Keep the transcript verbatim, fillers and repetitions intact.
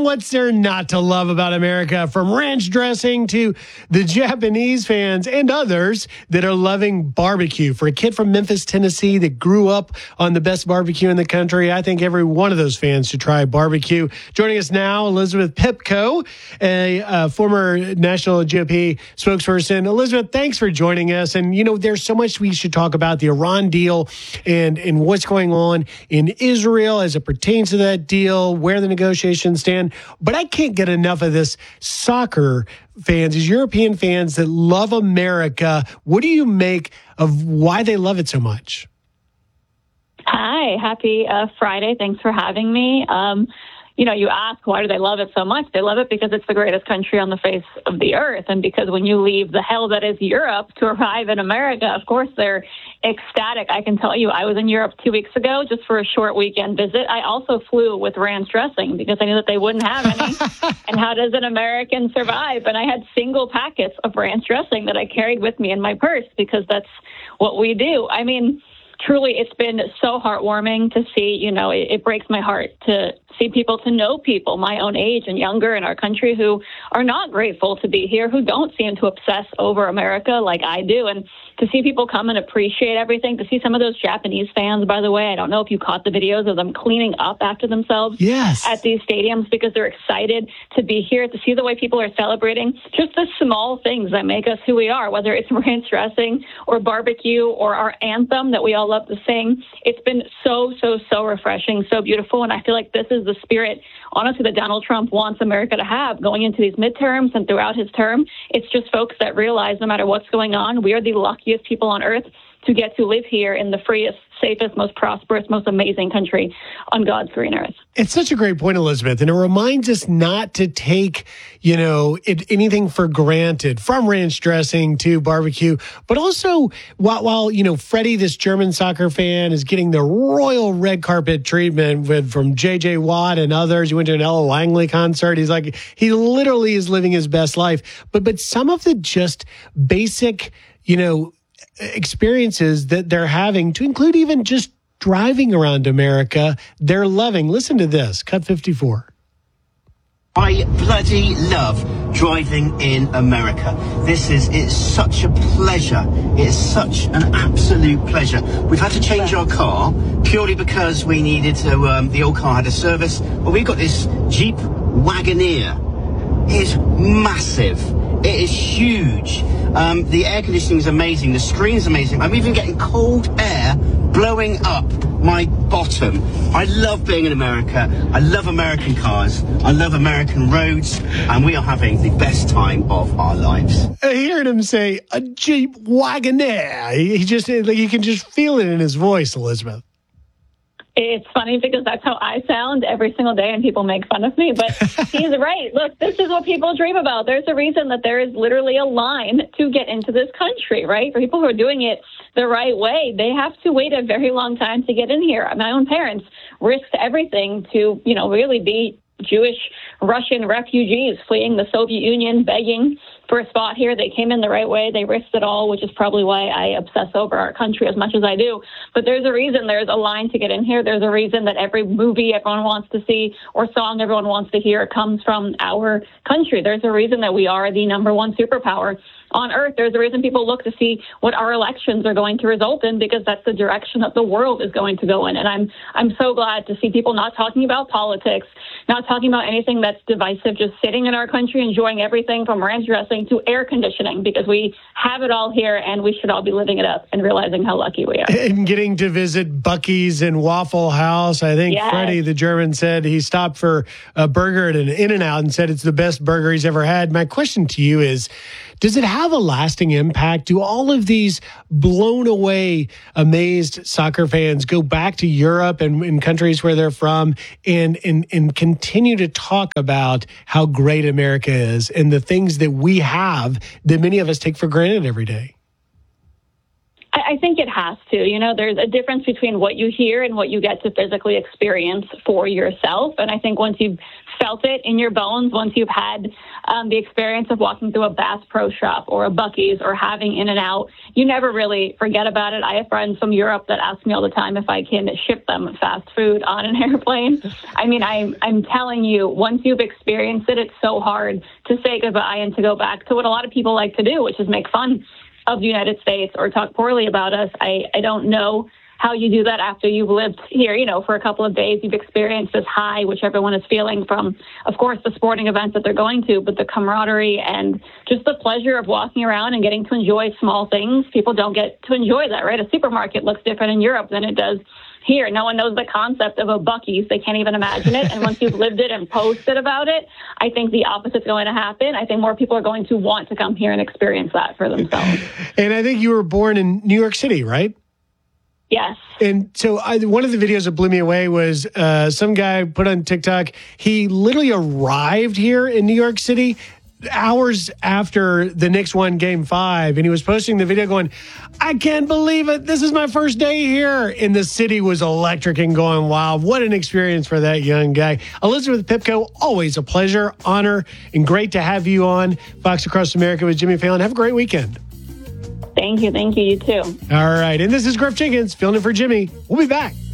what's there not to love about America? From ranch dressing to the Japanese fans and others that are loving barbecue. For a kid from Memphis, Tennessee that grew up on the best barbecue in the country, I think every one of those fans should try barbecue. Joining us now, Elizabeth Pipko, a uh, former National G O P spokesperson. Elizabeth, thanks for joining us. And, you know, there's so much we should talk about the Iran deal and, and what's going on in Israel as it pertains to that deal, where the negotiations stand. But I can't get enough of this soccer fans, these European fans that love America. What do you make of why they love it so much? Hi, happy uh, Friday. Thanks for having me. Um, you know, you ask, why do they love it so much? They love it because it's the greatest country on the face of the earth. And because when you leave the hell that is Europe to arrive in America, of course, they're ecstatic. I can tell you, I was in Europe two weeks ago just for a short weekend visit. I also flew with ranch dressing because I knew that they wouldn't have any. And how does an American survive? And I had single packets of ranch dressing that I carried with me in my purse because that's what we do. I mean, truly, it's been so heartwarming to see, you know, it, it breaks my heart to see people, to know people my own age and younger in our country who are not grateful to be here, who don't seem to obsess over America like I do. And to see people come and appreciate everything, to see some of those Japanese fans, by the way, I don't know if you caught the videos of them cleaning up after themselves yes. at these stadiums because they're excited to be here, to see the way people are celebrating, just the small things that make us who we are, whether it's ranch dressing or barbecue or our anthem that we all love to sing. It's been so, so, so refreshing, so beautiful. And I feel like this is the spirit, honestly, that Donald Trump wants America to have going into these midterms and throughout his term. It's just folks that realize no matter what's going on, we are the luckiest people on earth to get to live here in the freest, safest, most prosperous, most amazing country on God's green earth. It's such a great point, Elizabeth. And it reminds us not to take, you know, it, anything for granted, from ranch dressing to barbecue. But also, while, while, you know, Freddie, this German soccer fan, is getting the royal red carpet treatment with from J J Watt and others. He went to an Ella Langley concert. He's like, he literally is living his best life. But, but some of the just basic, you know, experiences that they're having, to include even just driving around America, they're loving. Listen to this, cut fifty-four. I bloody love driving in America. This is, it's such a pleasure. It's such an absolute pleasure. We've had to change our car purely because we needed to, um, the old car had a service. But we've got this Jeep Wagoneer. It is massive. It is huge. Um, the air conditioning is amazing. The screen is amazing. I'm even getting cold air blowing up my bottom. I love being in America. I love American cars. I love American roads. And we are having the best time of our lives. I heard him say a Jeep Wagoneer. He just, like, you can just feel it in his voice, Elizabeth. It's funny because that's how I sound every single day and people make fun of me, but he's right. Look, this is what people dream about. There's a reason that there is literally a line to get into this country, right? For people who are doing it the right way, they have to wait a very long time to get in here. My own parents risked everything to, you know, really be Jewish Russian refugees fleeing the Soviet Union, begging for a spot here. They came in the right way. They risked it all, which is probably why I obsess over our country as much as I do. But there's a reason there's a line to get in here. There's a reason that every movie everyone wants to see or song everyone wants to hear comes from our country. There's a reason that we are the number one superpower on earth. There's a reason people look to see what our elections are going to result in, because that's the direction that the world is going to go in. And I'm I'm so glad to see people not talking about politics, not talking about anything that's divisive, just sitting in our country, enjoying everything from ranch dressing to air conditioning, because we have it all here and we should all be living it up and realizing how lucky we are. And getting to visit Buc-ee's and Waffle House. I think yes. Freddie, the German, said he stopped for a burger at an In-N-Out and said it's the best burger he's ever had. My question to you is, does it have a lasting impact? Do all of these blown away, amazed soccer fans go back to Europe and in countries where they're from and, and, and continue to talk about how great America is and the things that we have that many of us take for granted every day? I, I think it has to. You know, there's a difference between what you hear and what you get to physically experience for yourself. And I think once you've felt it in your bones, once you've had um, the experience of walking through a Bass Pro Shop or a Buc-ee's or having In-N-Out, you never really forget about it. I have friends from Europe that ask me all the time if I can ship them fast food on an airplane. I mean, I'm, I'm telling you, once you've experienced it, it's so hard to say goodbye and to go back to what a lot of people like to do, which is make fun of the United States or talk poorly about us. I, I don't know how you do that after you've lived here, you know, for a couple of days. You've experienced this high, which everyone is feeling from, of course, the sporting events that they're going to, but the camaraderie and just the pleasure of walking around and getting to enjoy small things. People don't get to enjoy that, right? A supermarket looks different in Europe than it does here. No one knows the concept of a Buc-ee's. They can't even imagine it. And once you've lived it and posted about it, I think the opposite's going to happen. I think more people are going to want to come here and experience that for themselves. And I think you were born in New York City, right? Yes. And so I, one of the videos that blew me away was uh, some guy put on TikTok. He literally arrived here in New York City hours after the Knicks won game five. And he was posting the video going, I can't believe it. This is my first day here. And the city was electric and going wild. What an experience for that young guy. Elizabeth Pipko, always a pleasure, honor, and great to have you on Fox Across America with Jimmy Fallon. Have a great weekend. Thank you. Thank you. You too. All right. And this is Griff Jenkins filling in for Jimmy. We'll be back.